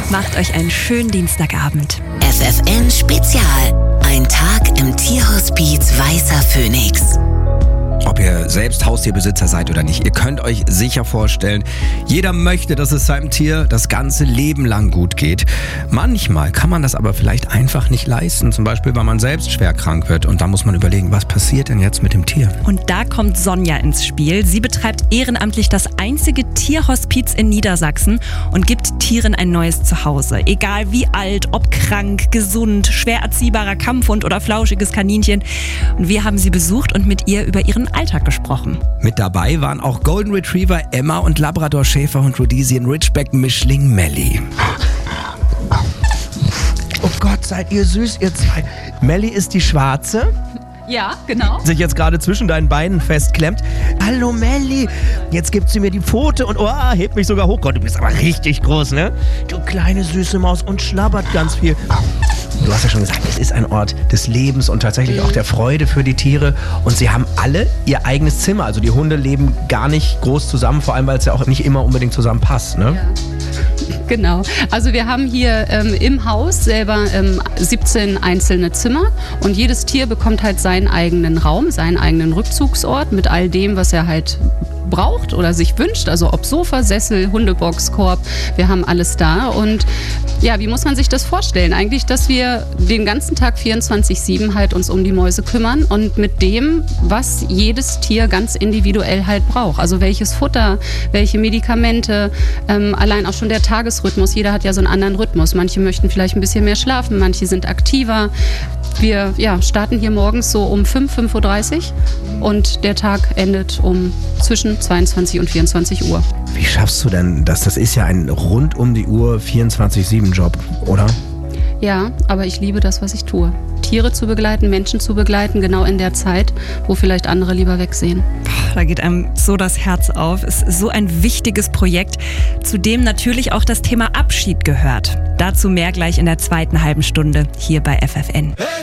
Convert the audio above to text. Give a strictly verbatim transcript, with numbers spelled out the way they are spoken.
Macht euch einen schönen Dienstagabend. F F N Spezial. Ein Tag im Tierhospiz Weißer Phönix. Ob ihr selbst Haustierbesitzer seid oder nicht, ihr könnt euch sicher vorstellen, jeder möchte, dass es seinem Tier das ganze Leben lang gut geht. Manchmal kann man das aber vielleicht einfach nicht leisten, zum Beispiel, weil man selbst schwer krank wird. Und da muss man überlegen, was passiert denn jetzt mit dem Tier? Und da kommt Sonja ins Spiel. Sie betreibt ehrenamtlich das einzige Tierhospiz in Niedersachsen und gibt Tieren ein neues Zuhause. Egal wie alt, ob krank, gesund, schwer erziehbarer Kampfhund oder flauschiges Kaninchen. Und wir haben sie besucht und mit ihr über ihren Alltag gesprochen. Mit dabei waren auch Golden Retriever Emma und Labrador-Schäferhund Rhodesian Ridgeback Mischling Melly. Oh Gott, seid ihr süß, ihr zwei. Melly ist die Schwarze, Ja, genau. sich jetzt gerade zwischen deinen Beinen festklemmt. Hallo Melly, jetzt gibt sie mir die Pfote und oh, hebt mich sogar hoch. Gott, du bist aber richtig groß, ne? Du kleine süße Maus und schlabbert ganz viel. Du hast ja schon gesagt, es ist ein Ort des Lebens und tatsächlich auch der Freude für die Tiere. Und sie haben alle ihr eigenes Zimmer. Also die Hunde leben gar nicht groß zusammen, vor allem weil es ja auch nicht immer unbedingt zusammen passt, ne? Ja. Genau. Also wir haben hier ähm, im Haus selber ähm, siebzehn einzelne Zimmer und jedes Tier bekommt halt seinen eigenen Raum, seinen eigenen Rückzugsort mit all dem, was er halt braucht oder sich wünscht, also ob Sofa, Sessel, Hundebox, Korb, wir haben alles da. Und ja, wie muss man sich das vorstellen? Eigentlich, dass wir den ganzen Tag vierundzwanzig sieben halt uns um die Mäuse kümmern und mit dem, was jedes Tier ganz individuell halt braucht. Also welches Futter, welche Medikamente, ähm, allein auch schon der Tagesrhythmus. Jeder hat ja so einen anderen Rhythmus. Manche möchten vielleicht ein bisschen mehr schlafen, manche sind aktiver. Wir ja, starten hier morgens so um fünf, fünf Uhr dreißig und der Tag endet um zwischen zweiundzwanzig und vierundzwanzig Uhr. Wie schaffst du denn das? Das ist ja ein rund um die Uhr vierundzwanzig sieben Job, oder? Ja, aber ich liebe das, was ich tue. Tiere zu begleiten, Menschen zu begleiten, genau in der Zeit, wo vielleicht andere lieber wegsehen. Da geht einem so das Herz auf. Es ist so ein wichtiges Projekt, zu dem natürlich auch das Thema Abschied gehört. Dazu mehr gleich in der zweiten halben Stunde hier bei F F N.